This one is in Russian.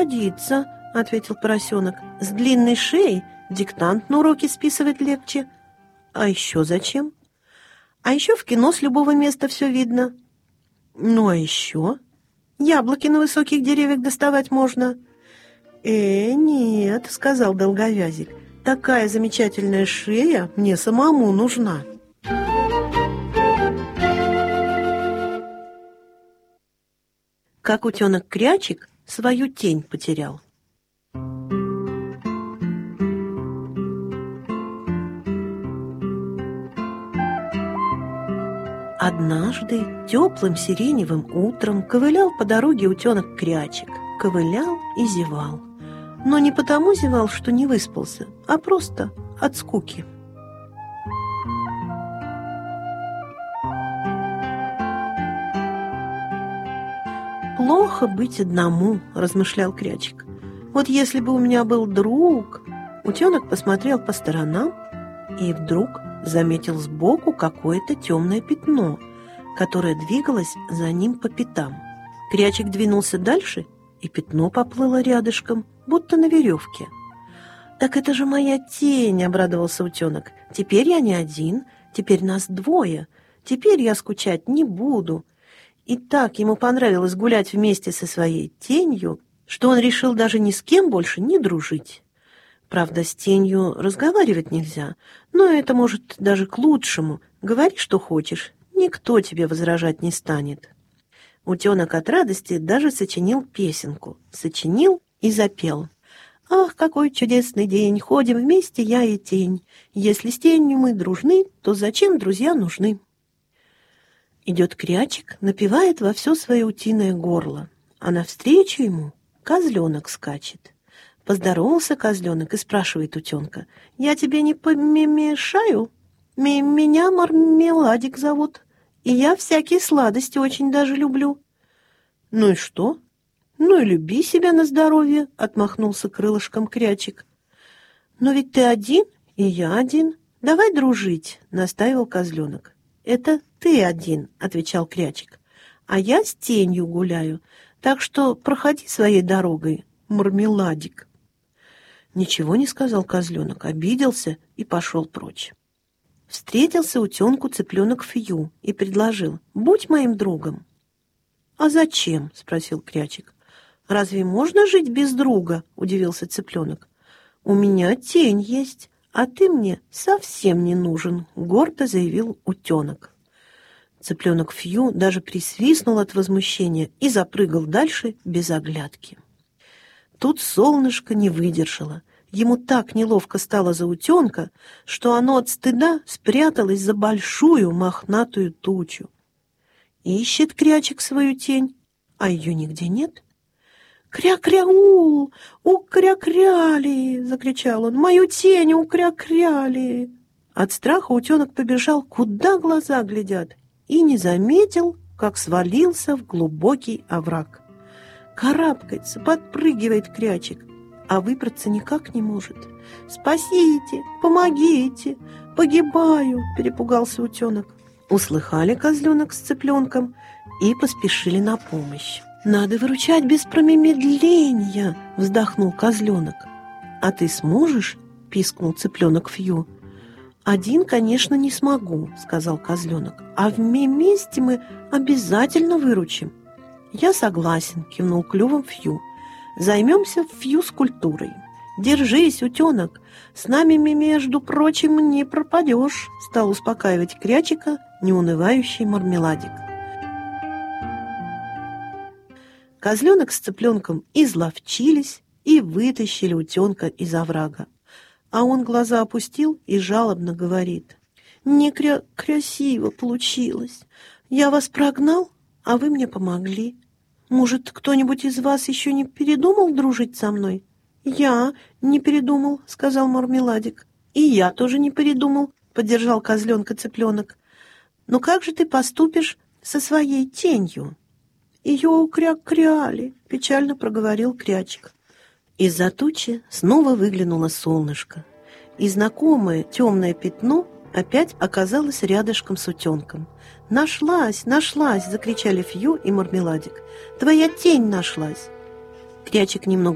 годится», — ответил поросенок. «С длинной шеей диктант на уроке списывать легче». «А еще зачем?» «А еще в кино с любого места все видно». «Ну, а еще?» «Яблоки на высоких деревьях доставать можно». Нет», — сказал долговязик, — «такая замечательная шея мне самому нужна». Как утенок Крячик свою тень потерял. Однажды теплым сиреневым утром ковылял по дороге утенок Крячик. Ковылял и зевал. Но не потому зевал, что не выспался, а просто от скуки. «Плохо быть одному», — размышлял Крячик. «Вот если бы у меня был друг...» Утенок посмотрел по сторонам и вдруг заметил сбоку какое-то темное пятно, которое двигалось за ним по пятам. Крячик двинулся дальше, и пятно поплыло рядышком, будто на веревке. «Так это же моя тень», — обрадовался утенок. «Теперь я не один, теперь нас двое, теперь я скучать не буду». И так ему понравилось гулять вместе со своей тенью, что он решил даже ни с кем больше не дружить. Правда, с тенью разговаривать нельзя, но это, может, даже к лучшему. Говори, что хочешь, никто тебе возражать не станет. Утенок от радости даже сочинил песенку. Сочинил и запел. «Ах, какой чудесный день! Ходим вместе я и тень. Если с тенью мы дружны, то зачем друзья нужны?» Идет Крячик, напевает во все свое утиное горло, а навстречу ему козленок скачет. Поздоровался козленок и спрашивает утенка: «Я тебе не помешаю? Меня Мармеладик зовут, и я всякие сладости очень даже люблю». «Ну и что? Ну и люби себя на здоровье», — отмахнулся крылышком Крячик. «Но ведь ты один, и я один. Давай дружить», — настаивал козленок. «Это ты один», — отвечал Крячик, «а я с тенью гуляю, так что проходи своей дорогой, Мармеладик». Ничего не сказал козленок, обиделся и пошел прочь. Встретился утенку цыпленок Фью и предложил: «Будь моим другом». «А зачем?» — спросил Крячик. «Разве можно жить без друга?» — удивился цыпленок. «У меня тень есть, а ты мне совсем не нужен», — гордо заявил утенок. Цыпленок Фью даже присвистнул от возмущения и запрыгал дальше без оглядки. Тут солнышко не выдержало. Ему так неловко стало за утенка, что оно от стыда спряталось за большую мохнатую тучу. Ищет Крячик свою тень, а ее нигде нет. «Кря-кря-у! Укря-кряли!» — закричал он. «Мою тень укря-кряли!» От страха утенок побежал, куда глаза глядят, и не заметил, как свалился в глубокий овраг. Карабкается, подпрыгивает Крячик, а выбраться никак не может. «Спасите! Помогите! Погибаю!» — перепугался утенок. Услыхали козленок с цыпленком и поспешили на помощь. «Надо выручать без промедления!» — вздохнул козленок. «А ты сможешь?» — пискнул цыпленок Фью. «Один, конечно, не смогу», — сказал козленок. «А вместе мы обязательно выручим». «Я согласен», — кивнул клювом Фью. «Займемся фью-скульптурой». «Держись, утенок, с нами, между прочим, не пропадешь», — стал успокаивать Крячика неунывающий Мармеладик. Козленок с цыпленком изловчились и вытащили утенка из оврага. А он глаза опустил и жалобно говорит: «Не красиво получилось. Я вас прогнал, а вы мне помогли. Может, кто-нибудь из вас еще не передумал дружить со мной?» «Я не передумал», — сказал Мармеладик. «И я тоже не передумал», — поддержал козленка цыпленок. «Но как же ты поступишь со своей тенью?» «Ее укря-кряли», — печально проговорил Крячик. Из-за тучи снова выглянуло солнышко, и знакомое темное пятно опять оказалось рядышком с утенком. «Нашлась, нашлась!» — закричали Фью и Мармеладик. «Твоя тень нашлась!» Крячик немного